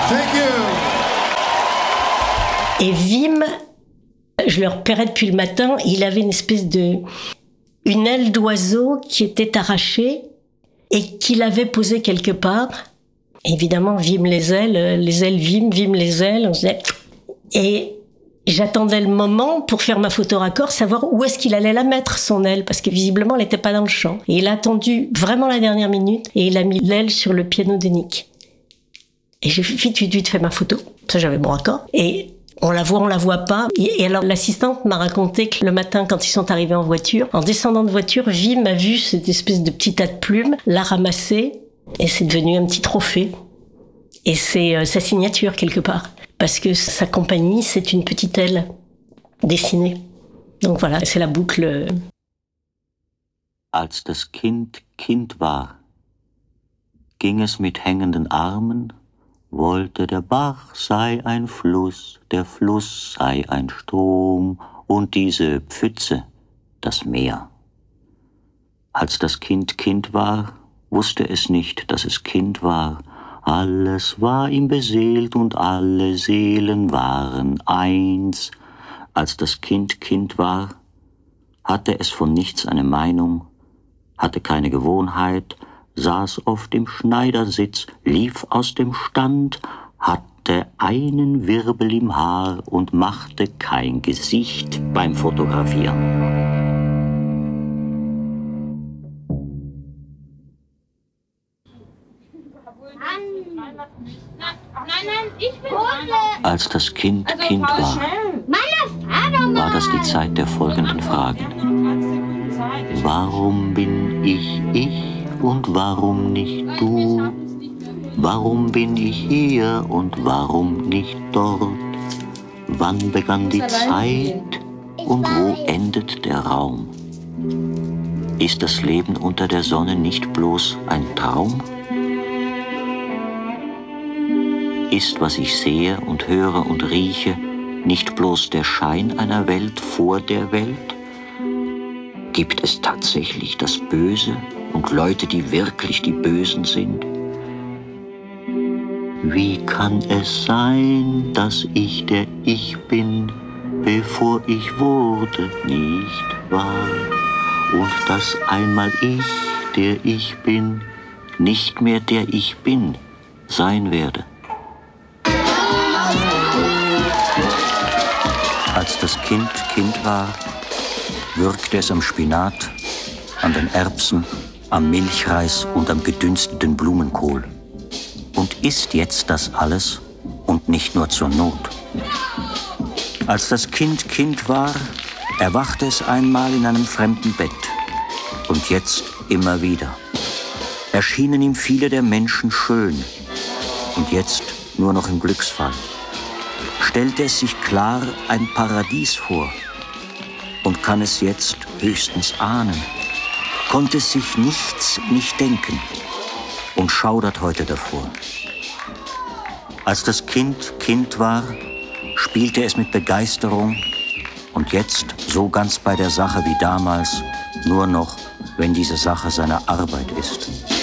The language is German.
Thank you. Et Wim, je le repérais depuis le matin, il avait une espèce une aile d'oiseau qui était arrachée et qu'il avait posée quelque part. Évidemment, Wim les ailes, Wim les ailes. Et j'attendais le moment pour faire ma photo raccord, savoir où est-ce qu'il allait la mettre, son aile, parce que visiblement, elle n'était pas dans le champ. Et il a attendu vraiment la dernière minute et il a mis l'aile sur le piano de Nick. Et j'ai vite fait ma photo. Ça, j'avais mon raccord. Et on la voit pas. Et alors, l'assistante m'a raconté que le matin, quand ils sont arrivés en voiture, en descendant de voiture, Wim a vu cette espèce de petit tas de plumes, l'a ramassé, et c'est devenu un petit trophée. Et c'est sa signature, quelque part. Parce que sa compagnie, c'est une petite aile dessinée. Donc voilà, c'est la boucle. Als das Kind Kind war, ging es mit hängenden Armen, wollte der Bach sei ein Fluss, der Fluss sei ein Strom und diese Pfütze das Meer. Als das Kind Kind war, wusste es nicht, dass es Kind war. Alles war ihm beseelt und alle Seelen waren eins. Als das Kind Kind war, hatte es von nichts eine Meinung, hatte keine Gewohnheit, saß oft im Schneidersitz, lief aus dem Stand, hatte einen Wirbel im Haar und machte kein Gesicht beim Fotografieren. Als das Kind Kind war, war das die Zeit der folgenden Fragen. Warum bin ich und warum nicht du? Warum bin ich hier und warum nicht dort? Wann begann die Zeit und wo endet der Raum? Ist das Leben unter der Sonne nicht bloß ein Traum? Ist, was ich sehe und höre und rieche, nicht bloß der Schein einer Welt vor der Welt? Gibt es tatsächlich das Böse und Leute, die wirklich die Bösen sind? Wie kann es sein, dass ich der Ich bin, bevor ich wurde, nicht wahr? Und dass einmal ich, der ich bin, nicht mehr der ich bin, sein werde? Als das Kind Kind war, würgte es am Spinat, an den Erbsen, am Milchreis und am gedünsteten Blumenkohl. Und isst jetzt das alles und nicht nur zur Not. Als das Kind Kind war, erwachte es einmal in einem fremden Bett. Und jetzt immer wieder. Erschienen ihm viele der Menschen schön. Und jetzt nur noch im Glücksfall. Stellte es sich klar ein Paradies vor und kann es jetzt höchstens ahnen, konnte es sich nichts nicht denken und schaudert heute davor. Als das Kind Kind war, spielte es mit Begeisterung und jetzt so ganz bei der Sache wie damals, nur noch, wenn diese Sache seine Arbeit ist.